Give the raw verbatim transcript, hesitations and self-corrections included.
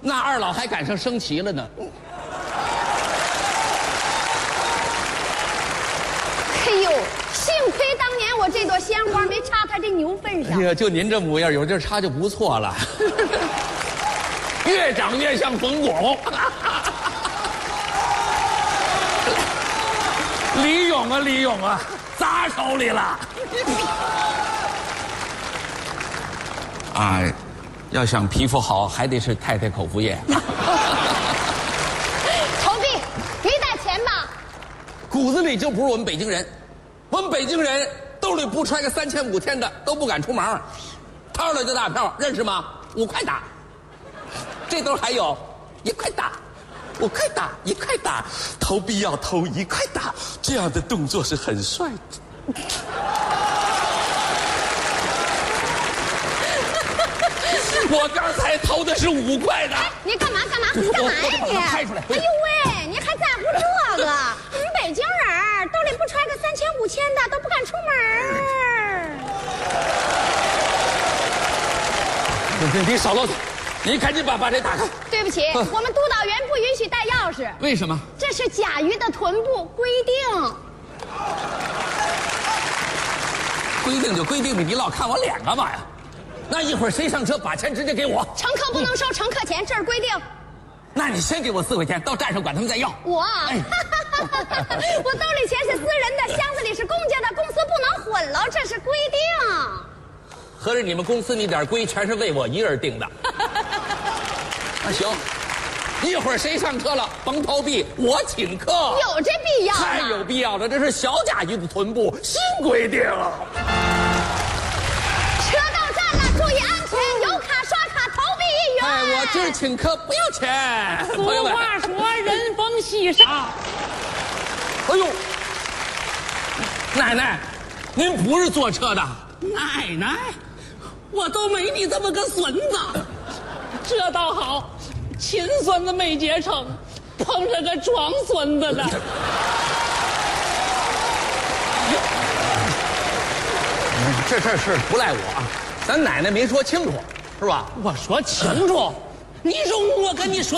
那二老还赶上升旗了呢。 哎呦，幸亏当年我这朵鲜花没插他这牛粪上。 哎呀，就您这模样，有地儿插就不错了。越长越像冯巩。李勇啊，李勇啊，砸手里了。啊，要想皮肤好，还得是太太口服液。 投币，给点钱吧。 骨子里就不是我们北京人，我们北京人兜里不揣个三千五千的都不敢出门，掏了就大票，认识吗？五块打。这兜还有，一块打，五块打，一块打，投币要投一块打，这样的动作是很帅的。我刚才投的是五块的。 你干嘛干嘛干嘛呀你？ 拍出来！ 哎呦喂，你还在乎这个？你们北京人兜里不揣个三千五千的都不敢出门。 你你少啰嗦，你赶紧把把这打开。 对不起，我们督导员不允许带钥匙。 为什么？ 这是甲鱼的臀部规定。 规定就规定，你你老看我脸干嘛呀？那一会儿谁上车把钱直接给我？ 乘客不能收乘客钱，这是规定。 那你先给我四块钱，到站上管他们再要。 我，哎、我兜里钱是私人的，箱子里是公家的，公司不能混了，这是规定。 合着你们公司那点规全是为我一人定的。那行，一会儿谁上车了，甭投币，我请客。 有这必要吗？ 太有必要了，这是小甲鱼的臀部新规定。 车到站了，注意安全，有卡刷卡，投币一元。 哎，我今儿请客不要钱。 俗话说人逢喜事。 哎呦，奶奶，您不是坐车的？ 奶奶，我都没你这么个孙子，这倒好，亲孙子没结成，碰着个装孙子的。 这事儿是不赖我啊，咱奶奶没说清楚，是吧？ 我说清楚，你容我跟你说。